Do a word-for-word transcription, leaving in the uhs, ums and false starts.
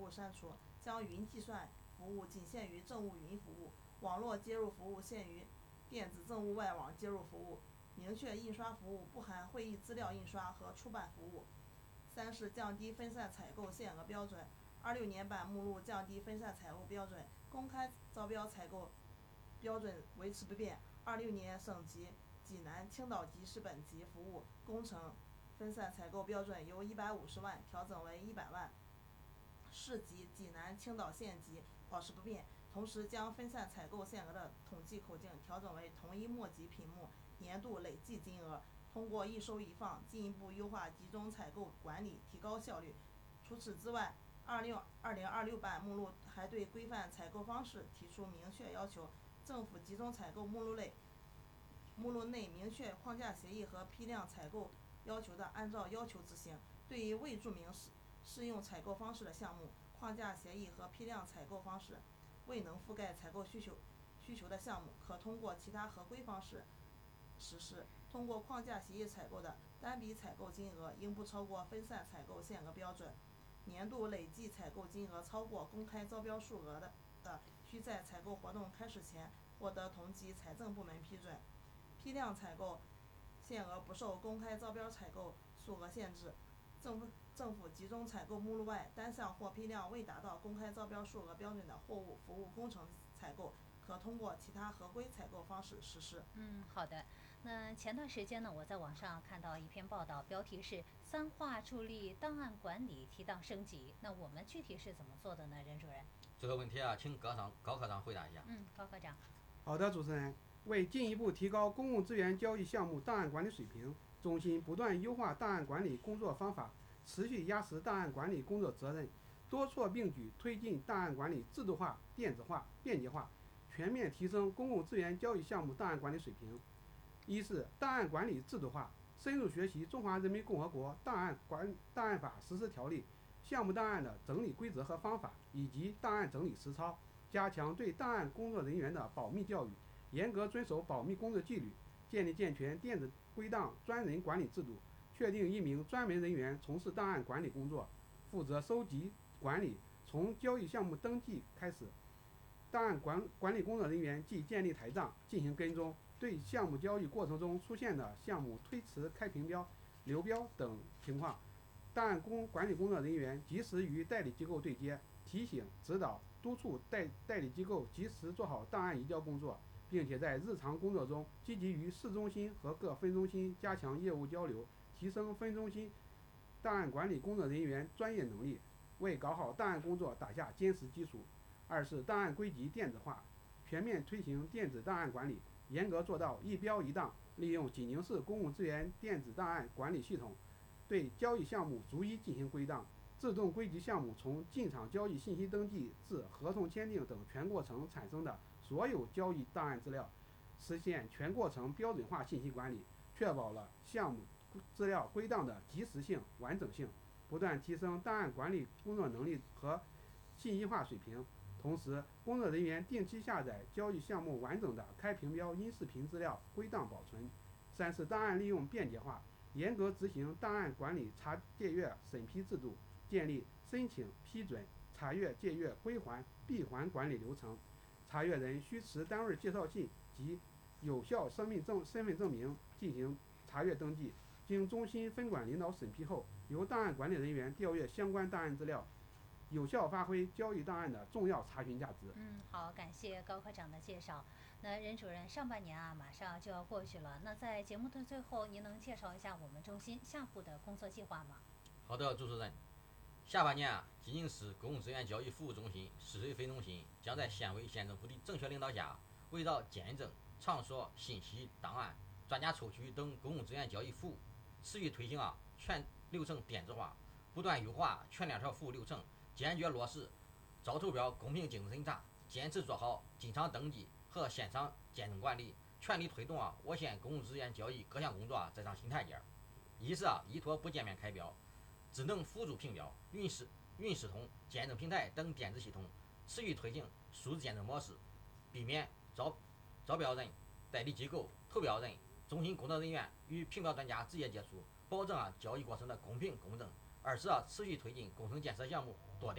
部删除，将云计算服务仅限于政务云服务，网络接入服务限于电子政务外网接入服务，明确印刷服务不含会议资料印刷和出版服务。三是降低分散采购限额标准，二六年版目录降低分散采购标准，公开招标采购标准维持不变。二六年省级济南、青岛级市本级服务工程分散采购标准由一百五十万调整为一百万，市级济南、青岛县级保持不变，同时将分散采购限额的统计口径调整为同一末级品目年度累计金额，通过一收一放进一步优化集中采购管理，提高效率。除此之外，二六二零二六版目录还对规范采购方式提出明确要求，政府集中采购目录类目录内明确框架协议和批量采购要求的，按照要求执行。对于未注明适适用采购方式的项目，框架协议和批量采购方式未能覆盖采购需求需求的项目，可通过其他合规方式实施。通过框架协议采购的单笔采购金额应不超过分散采购限额标准，年度累计采购金额超过公开招标数额的的，需在采购活动开始前获得同级财政部门批准。批量采购限额不受公开招标采购数额限制，政府政府集中采购目录外单项或批量未达到公开招标数额标准的货物服务工程采购，可通过其他合规采购方式实施。 嗯，好的。那前段时间呢，我在网上看到一篇报道，标题是“三化助力档案管理提档升级”。那我们具体是怎么做的呢，任主任？ 这个问题啊，请高长高科长回答一下。 嗯，高科长。 好的，主持人。为进一步提高公共资源交易项目档案管理水平，中心不断优化档案管理工作方法，持续压实档案管理工作责任，多措并举推进档案管理制度化、电子化、便捷化，全面提升公共资源交易项目档案管理水平。一是档案管理制度化，深入学习《中华人民共和国档案管档案法实施条例》项目档案的整理规则和方法，以及档案整理实操，加强对档案工作人员的保密教育，严格遵守保密工作纪律，建立健全电子归档专人管理制度，确定一名专门人员从事档案管理工作，负责收集管理，从交易项目登记开始。档案管管理工作人员即建立台账，进行跟踪，对项目交易过程中出现的项目推迟、开凭标、流标等情况，档案工管理工作人员及时与代理机构对接，提醒、指导、督促代代理机构及时做好档案移交工作，并且在日常工作中积极与市中心和各分中心加强业务交流，提升分中心档案管理工作人员专业能力，为搞好档案工作打下坚实基础。二是档案归集电子化，全面推行电子档案管理，严格做到一标一档，利用济宁市公共资源电子档案管理系统，对交易项目逐一进行归档，自动归集项目从进场交易信息登记至合同签订等全过程产生的所有交易档案资料，实现全过程标准化信息管理，确保了项目资料归档的及时性、完整性，不断提升档案管理工作能力和信息化水平。同时，工作人员定期下载交易项目完整的开凭标音视频资料，归档保存。三是档案利用便捷化，严格执行档案管理查借阅审批制度，建立申请、批准、查阅、借阅、归还、闭环管理流程。查阅人需持单位介绍信及有效身份证身份证明进行查阅登记，经中心分管领导审批后，由档案管理人员调阅相关档案资料，有效发挥交易档案的重要查询价值。 嗯，好，感谢高科长的介绍。那任主任，上半年啊马上就要过去了，那在节目的最后，您能介绍一下我们中心下步的工作计划吗？ 好的，主持人。下半年啊，济宁市公共资源交易服务中心市水分中心将在县委县政府的正确领导下，围绕见证、场所、信息、档案、专家抽取等公共资源交易服务，持续推行啊全流程电子化，不断优化全链条服务流程，坚决落实招投标公平竞争审查，坚持做好进场登记和现场见证管理，全力推动啊我县公共资源交易各项工作啊再上新台阶。一是啊依托不见面开标、智能辅助评标、云视云视通见证平台等电子系统，持续推行数字见证模式，避免招招标人、代理机构、投标人、中心工作人员与评标专家直接接触，保证啊交易过程的公平公正。二是啊持续推进工程建设项目多点